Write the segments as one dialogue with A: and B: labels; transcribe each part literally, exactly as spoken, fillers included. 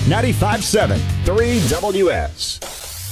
A: ninety-five point seven, three W S.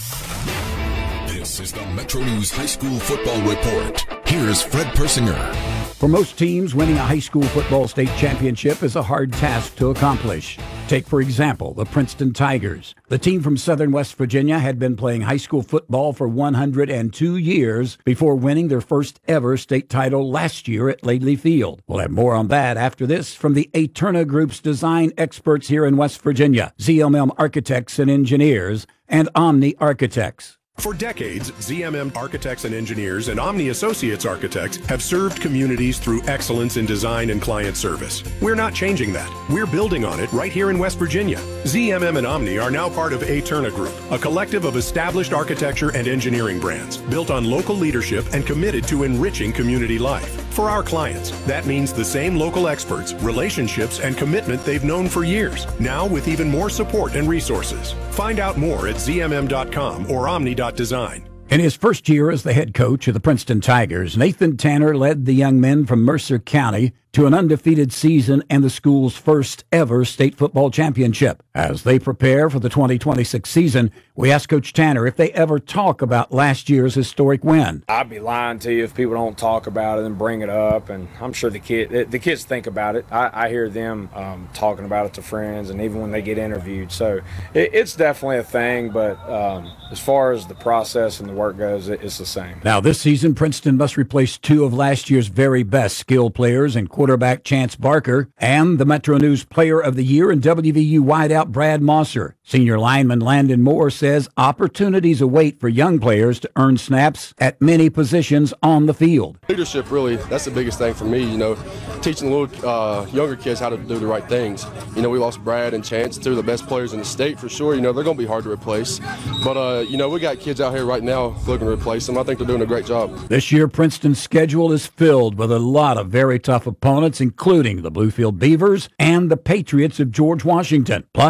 B: This is the Metro News High School Football Report. Here's Fred Persinger.
C: For most teams, winning a high school football state championship is a hard task to accomplish. Take, for example, the Princeton Tigers. The team from southern West Virginia had been playing high school football for one hundred two years before winning their first ever state title last year at Laidley Field. We'll have more on that after this from the Eterna Group's design experts here in West Virginia, Z M M Architects and Engineers, and Omni Architects.
D: For decades, Z M M Architects and Engineers and Omni Associates Architects have served communities through excellence in design and client service. We're not changing that. We're building on it right here in West Virginia. Z M M and Omni are now part of Eterna Group, a collective of established architecture and engineering brands built on local leadership and committed to enriching community life. For our clients, that means the same local experts, relationships, and commitment they've known for years, now with even more support and resources. Find out more at Z M M dot com or omni dot design.
C: In his first year as the head coach of the Princeton Tigers, Nathan Tanner led the young men from Mercer County to an undefeated season and the school's first ever state football championship. As they prepare for the twenty twenty-six season, we asked Coach Tanner if they ever talk about last year's historic win.
E: I'd be lying to you if people don't talk about it and bring it up, and I'm sure the kid, the kids think about it. I, I hear them um, talking about it to friends, and even when they get interviewed. So it, it's definitely a thing, but um, as far as the process and the work goes, it, it's the same.
C: Now this season, Princeton must replace two of last year's very best skill players in quarterback Chance Barker and the Metro News Player of the Year and W V U wideout Brad Mosser. Senior lineman Landon Moore says opportunities await for young players to earn snaps at many positions on the field.
F: Leadership, really, that's the biggest thing for me, you know, teaching the little uh, younger kids how to do the right things. You know, we lost Brad and Chance, two of the best players in the state for sure. You know, they're going to be hard to replace. But, uh, you know, we got kids out here right now looking to replace them. I think they're doing a great job.
C: This year, Princeton's schedule is filled with a lot of very tough opponents, including the Bluefield Beavers and the Patriots of George Washington. Plus,